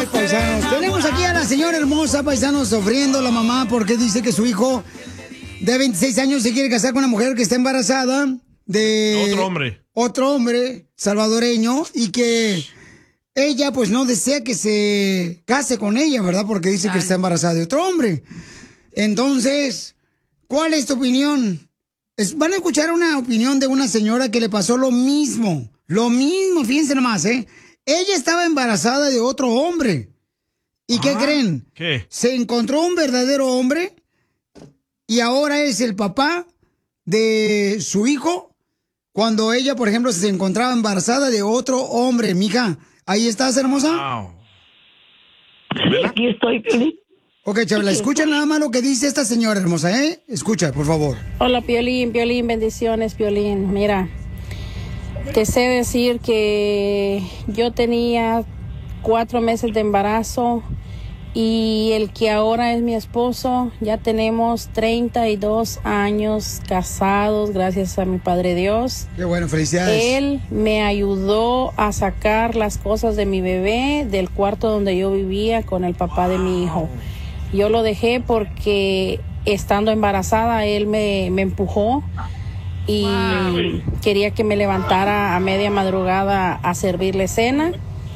paisanos. Tenemos aquí a la señora hermosa, paisanos, sufriendo la mamá porque dice que su hijo de 26 años se quiere casar con una mujer que está embarazada de otro hombre salvadoreño y que ella pues no desea que se case con ella, ¿verdad? Porque dice que está embarazada de otro hombre. Entonces, ¿cuál es tu opinión? Van a escuchar una opinión de una señora que le pasó lo mismo, fíjense nomás, ¿eh? Ella estaba embarazada de otro hombre. ¿Y qué creen? ¿Qué? Se encontró un verdadero hombre y ahora es el papá de su hijo cuando ella, por ejemplo, se encontraba embarazada de otro hombre. Mija, ¿ahí estás, hermosa? Wow. Sí, aquí estoy, Piolín. Ok, Chabela, escucha nada más lo que dice esta señora hermosa, ¿eh? Escucha, por favor. Hola, Piolín, bendiciones, Piolín. Mira, te sé decir que yo tenía 4 meses de embarazo y el que ahora es mi esposo, ya tenemos 32 años casados, gracias a mi Padre Dios. Qué bueno, felicidades. Él me ayudó a sacar las cosas de mi bebé del cuarto donde yo vivía con el papá de mi hijo. Yo lo dejé porque estando embarazada él me empujó y quería que me levantara a media madrugada a servirle cena.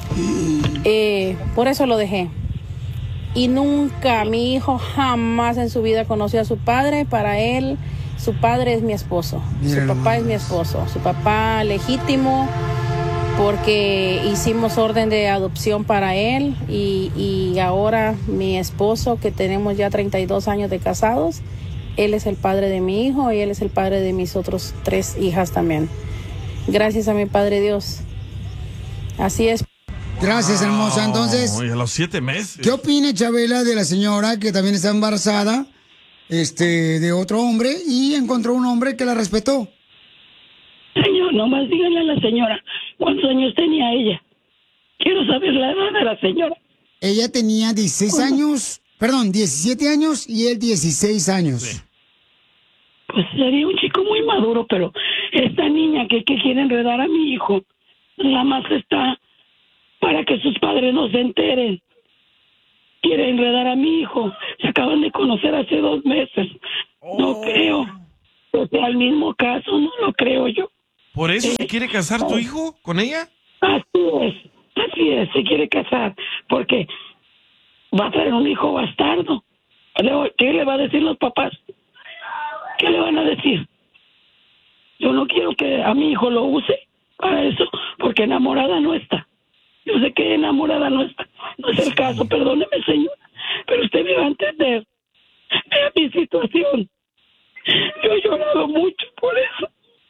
Por eso lo dejé. Y nunca, mi hijo jamás en su vida conoció a su padre. Para él, su padre es mi esposo. Su papá es mi esposo. Su papá legítimo, porque hicimos orden de adopción para él. Y ahora mi esposo, que tenemos ya 32 años de casados, él es el padre de mi hijo y él es el padre de mis otros 3 hijas también. Gracias a mi Padre Dios. Así es. Gracias, hermosa. Entonces, a los 7 meses. ¿Qué opina Chabela de la señora que también está embarazada de otro hombre y encontró un hombre que la respetó? Señor, nomás dígale a la señora cuántos años tenía ella. Quiero saber la edad de la señora. Ella tenía 17 años y él 16 años. Sí. Pues sería un chico muy maduro, pero esta niña que quiere enredar a mi hijo, nada más está para que sus padres no se enteren. Quiere enredar a mi hijo. Se acaban de conocer hace 2 meses. No creo que sea el mismo caso, no lo creo yo. ¿Por eso se quiere casar tu hijo con ella? Así es, se quiere casar, porque va a traer un hijo bastardo. ¿Qué le va a decir los papás? ¿Qué le van a decir? Yo no quiero que a mi hijo lo use para eso, porque enamorada no está. Yo sé que enamorada no está. No es el caso, perdóneme, señora, pero usted me va a entender. Vea mi situación. Yo he llorado mucho por eso.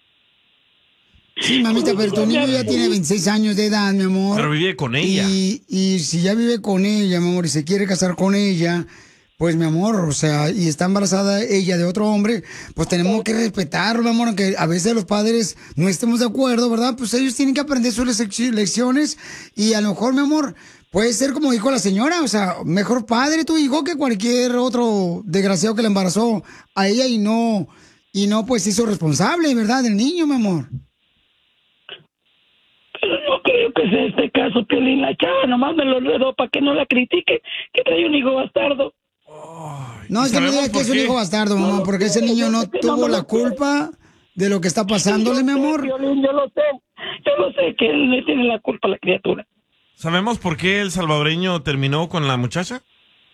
Sí, mamita, pero tu niño ya tiene 26 años de edad, mi amor. Pero vive con ella. Y si ya vive con ella, mi amor, y se quiere casar con ella, pues, mi amor, o sea, y está embarazada ella de otro hombre, pues tenemos que respetarlo, mi amor, aunque a veces los padres no estemos de acuerdo, ¿verdad? Pues ellos tienen que aprender sus lecciones y a lo mejor, mi amor, puede ser como dijo la señora, o sea, mejor padre tu hijo que cualquier otro desgraciado que le embarazó a ella y no pues hizo responsable, ¿verdad? Del niño, mi amor. Pero no creo que sea este caso, Piolín. La chava nomás me lo enredó para que no la critique, que trae un hijo bastardo. No, es que no diga que es un hijo bastardo, mamá, porque ese niño no tuvo la culpa de lo que está pasándole, mi amor. Piolín, yo lo sé que él le tiene la culpa a la criatura. ¿Sabemos por qué el salvadoreño terminó con la muchacha?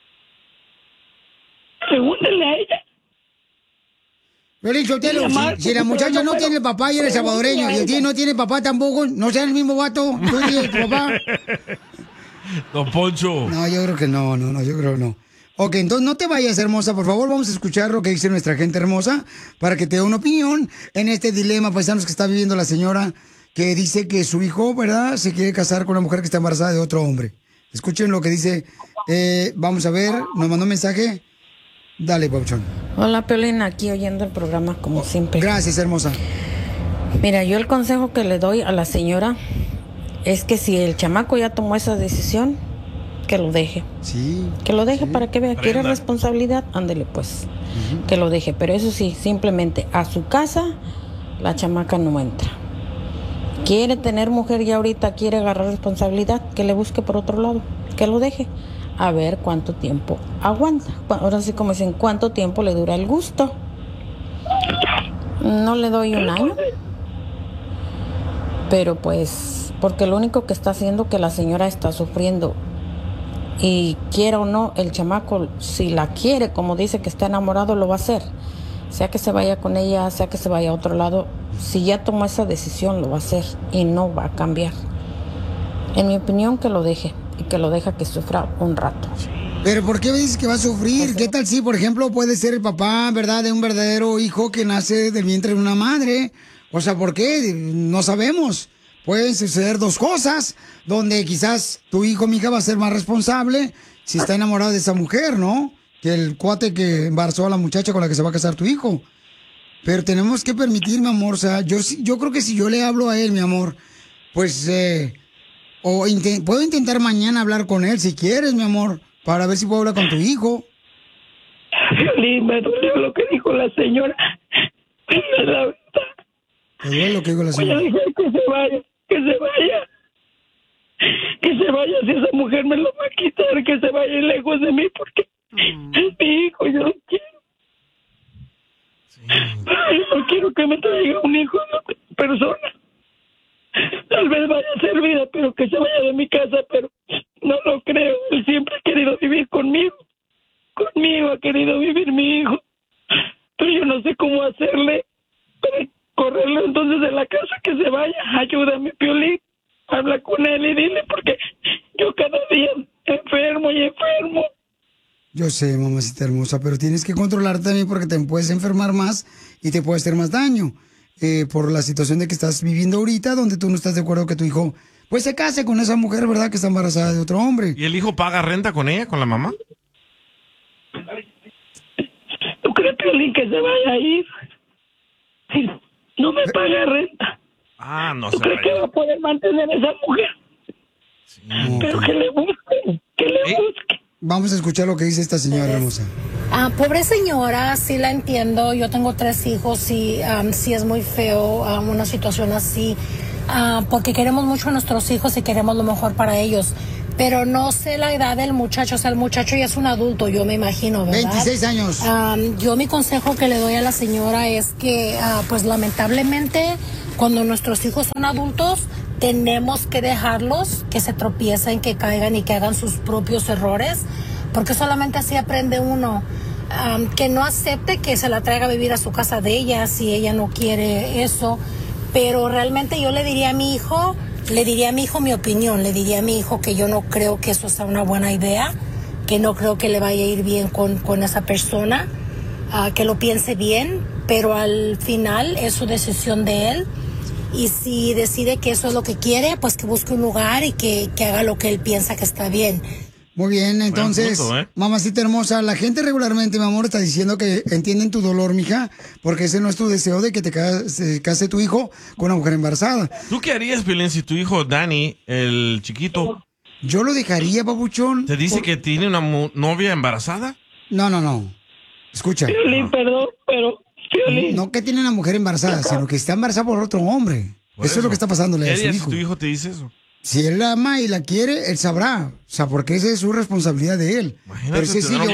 Pregúntenle a ella. Pero si la muchacha no tiene papá y eres salvadoreño y el tío no tiene papá tampoco, no sea el mismo vato, tú y tu papá. Don Poncho. No, yo creo que no, yo creo que no. Ok, entonces no te vayas, hermosa, por favor, vamos a escuchar lo que dice nuestra gente hermosa para que te dé una opinión en este dilema, paisanos, que está viviendo la señora que dice que su hijo, ¿verdad?, se quiere casar con una mujer que está embarazada de otro hombre. Escuchen lo que dice, vamos a ver, nos mandó un mensaje. Dale, Pauchón. Hola, Piolín, aquí oyendo el programa como siempre. Gracias, hermosa. Mira, yo el consejo que le doy a la señora es que si el chamaco ya tomó esa decisión, que lo deje. Sí. Que lo deje para que vea. ¿Quiere responsabilidad? Ándele pues. Que lo deje. Pero eso sí, simplemente a su casa la chamaca no entra. Quiere tener mujer y ahorita quiere agarrar responsabilidad, que le busque por otro lado. que lo deje. A ver cuánto tiempo aguanta. Ahora sí, como dicen, cuánto tiempo le dura el gusto. No le doy un año. Pero pues, porque lo único que está haciendo que la señora está sufriendo. Y quiera o no, el chamaco, si la quiere, como dice que está enamorado, lo va a hacer. Sea que se vaya con ella, sea que se vaya a otro lado. Si ya tomó esa decisión, lo va a hacer y no va a cambiar. En mi opinión, que lo deje. Y que lo deja que sufra un rato. Pero ¿por qué dices que va a sufrir? ¿Qué tal si, por ejemplo, puede ser el papá, verdad, de un verdadero hijo que nace del vientre de una madre? O sea, ¿por qué? No sabemos. Pueden suceder dos cosas, donde quizás tu hijo, mija, va a ser más responsable si está enamorado de esa mujer, ¿no? Que el cuate que embarazó a la muchacha con la que se va a casar tu hijo. Pero tenemos que permitir, mi amor, o sea, yo creo que si yo le hablo a él, mi amor, pues... puedo intentar mañana hablar con él si quieres, mi amor, para ver si puedo hablar con tu hijo. Violín, me duele lo que dijo la señora. Es la verdad. ¿Te duele lo que dijo la señora? Voy a dejar que se vaya, que se vaya. Que se vaya, si esa mujer me lo va a quitar, que se vaya lejos de mí, porque es mi hijo, yo lo quiero. Sí. Ay, no quiero que me traiga un hijo de otra persona. Tal vez vaya a ser vida, pero que se vaya de mi casa, pero no lo creo. Él siempre ha querido vivir conmigo. Conmigo ha querido vivir mi hijo. Pero yo no sé cómo hacerle para correrlo entonces de la casa, que se vaya. Ayúdame, Piolín. Habla con él y dile, porque yo cada día enfermo y enfermo. Yo sé, mamacita hermosa, pero tienes que controlarte también porque te puedes enfermar más y te puede hacer más daño. Por la situación de que estás viviendo ahorita, donde tú no estás de acuerdo que tu hijo pues se case con esa mujer, ¿verdad? Que está embarazada de otro hombre. ¿Y el hijo paga renta con ella, con la mamá? ¿Tú crees, Piolín, que se vaya a ir? Si no me paga renta. No ¿Tú crees que va a poder mantener a esa mujer? Sí. Pero que le busque, Vamos a escuchar lo que dice esta señora hermosa. Pobre señora, sí la entiendo. Yo tengo 3 hijos y sí es muy feo una situación así, porque queremos mucho a nuestros hijos y queremos lo mejor para ellos. Pero no sé la edad del muchacho, o sea, el muchacho ya es un adulto, yo me imagino, ¿verdad? 26 años. Yo mi consejo que le doy a la señora es que, pues lamentablemente, cuando nuestros hijos son adultos, tenemos que dejarlos que se tropiecen, que caigan y que hagan sus propios errores, porque solamente así aprende uno. Que no acepte que se la traiga a vivir a su casa de ella si ella no quiere eso, pero realmente yo le diría a mi hijo mi opinión, le diría a mi hijo que yo no creo que eso sea una buena idea, que no creo que le vaya a ir bien con esa persona, que lo piense bien, pero al final es su decisión de él. Y si decide que eso es lo que quiere, pues que busque un lugar y que haga lo que él piensa que está bien. Muy bien, entonces, mamacita hermosa, la gente regularmente, mi amor, está diciendo que entienden tu dolor, mija, porque ese no es tu deseo de que se case tu hijo con una mujer embarazada. ¿Tú qué harías, Piolín, si tu hijo Dani, el chiquito... Yo lo dejaría, papuchón. ¿Te dice que tiene una novia embarazada? No. Escucha. Piolín, perdón, pero... Piolín. No que tiene una mujer embarazada, sino que está embarazada por otro hombre. Eso es lo que está pasándole a su hijo. Si tu hijo te dice eso? Si él la ama y la quiere, él sabrá. O sea, porque esa es su responsabilidad de él. Imagínate, pero si sigue...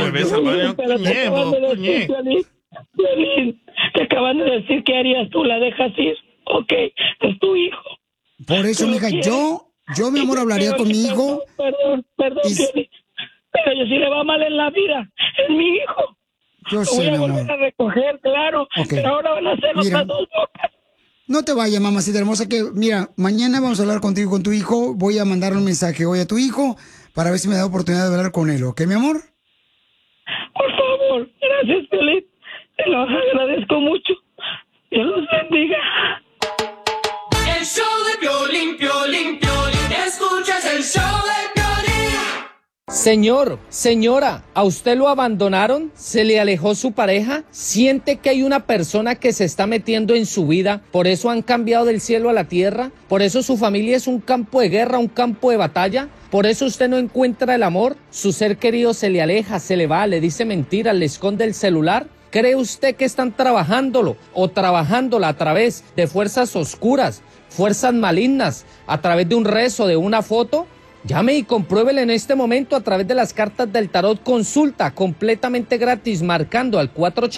Piolín, te acaban de decir que harías tú, la dejas ir. Ok, es tu hijo. Por eso, mija, yo, mi amor, hablaría con mi hijo. Perdón, Piolín. Pero yo sí le va mal en la vida. Es mi hijo. Yo sé, voy a mi volver amor. a recoger, claro. Okay. Pero ahora van a ser otras 2 bocas. No te vayas, mamacita hermosa, que mira, mañana vamos a hablar contigo con tu hijo. Voy a mandar un mensaje hoy a tu hijo para ver si me da oportunidad de hablar con él, ¿ok, mi amor? Por favor, gracias, Piolín. Te lo agradezco mucho. Dios los bendiga. El show de Piolín, Piolín, Piolín. Escuchas el show de Piolín. Señor, señora, ¿a usted lo abandonaron? ¿Se le alejó su pareja? ¿Siente que hay una persona que se está metiendo en su vida? ¿Por eso han cambiado del cielo a la tierra? ¿Por eso su familia es un campo de guerra, un campo de batalla? ¿Por eso usted no encuentra el amor? ¿Su ser querido se le aleja, se le va, le dice mentiras, le esconde el celular? ¿Cree usted que están trabajándolo o trabajándola a través de fuerzas oscuras, fuerzas malignas, a través de un rezo, de una foto? Llame y compruébele en este momento a través de las cartas del tarot. Consulta completamente gratis marcando al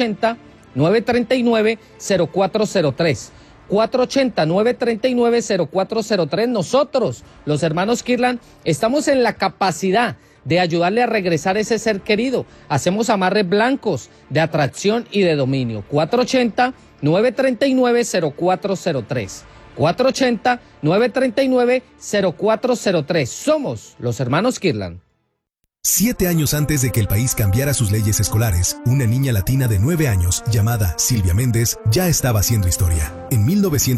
480-939-0403. 480-939-0403. Nosotros, los hermanos Kirlan, estamos en la capacidad de ayudarle a regresar ese ser querido. Hacemos amarres blancos de atracción y de dominio. 480-939-0403. 480-939-0403. Somos los hermanos Kirlan. 7 años antes de que el país cambiara sus leyes escolares, una niña latina de 9 años, llamada Silvia Méndez, ya estaba haciendo historia. En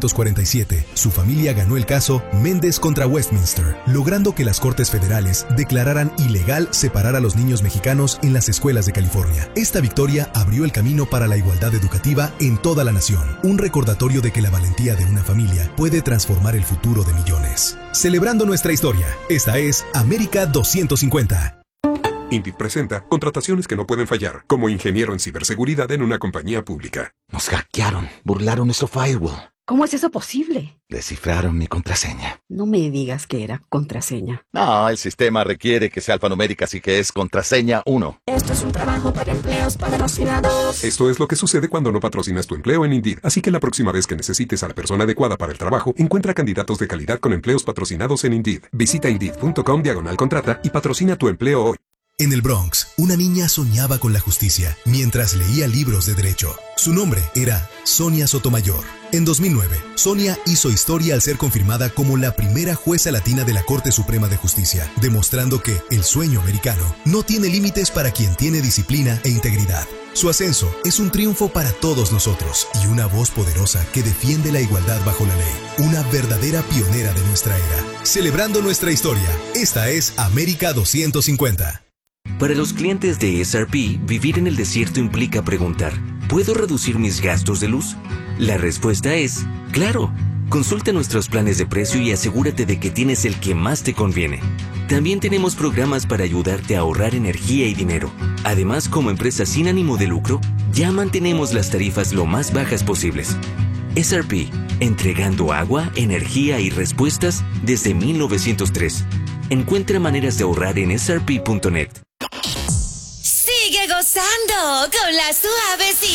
1947, su familia ganó el caso Méndez contra Westminster, logrando que las Cortes Federales declararan ilegal separar a los niños mexicanos en las escuelas de California. Esta victoria abrió el camino para la igualdad educativa en toda la nación, un recordatorio de que la valentía de una familia puede transformar el futuro de millones. Celebrando nuestra historia, esta es América 250. Indeed presenta contrataciones que no pueden fallar, como ingeniero en ciberseguridad en una compañía pública. Nos hackearon, burlaron nuestro firewall. ¿Cómo es eso posible? Descifraron mi contraseña. No me digas que era contraseña. No, el sistema requiere que sea alfanumérica, así que es contraseña 1. Esto es un trabajo para empleos patrocinados. Esto es lo que sucede cuando no patrocinas tu empleo en Indeed. Así que la próxima vez que necesites a la persona adecuada para el trabajo, encuentra candidatos de calidad con empleos patrocinados en Indeed. Visita Indeed.com/contrata y patrocina tu empleo hoy. En el Bronx, una niña soñaba con la justicia mientras leía libros de derecho. Su nombre era Sonia Sotomayor. En 2009, Sonia hizo historia al ser confirmada como la primera jueza latina de la Corte Suprema de Justicia, demostrando que el sueño americano no tiene límites para quien tiene disciplina e integridad. Su ascenso es un triunfo para todos nosotros y una voz poderosa que defiende la igualdad bajo la ley. Una verdadera pionera de nuestra era. Celebrando nuestra historia, esta es América 250. Para los clientes de SRP, vivir en el desierto implica preguntar, ¿puedo reducir mis gastos de luz? La respuesta es, claro. Consulta nuestros planes de precio y asegúrate de que tienes el que más te conviene. También tenemos programas para ayudarte a ahorrar energía y dinero. Además, como empresa sin ánimo de lucro, ya mantenemos las tarifas lo más bajas posibles. SRP, entregando agua, energía y respuestas desde 1903. Encuentra maneras de ahorrar en srp.net. Sigue gozando con la suavecita.